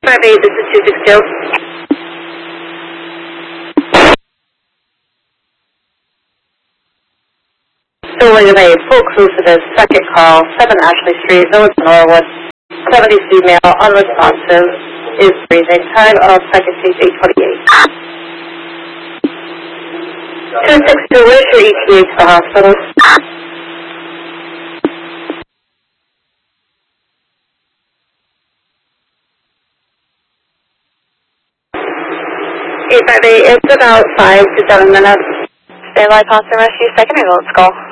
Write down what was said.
58, this is 262. Building a full crew for this second call, 7 Ashley Street, Village Norwood, 70 female, unresponsive, is breathing. Time of second case 828. 262, where's your ETA to the hospital? 858, it's about 5 to 7 minutes. Stand by, constant rescue, second ambulance call.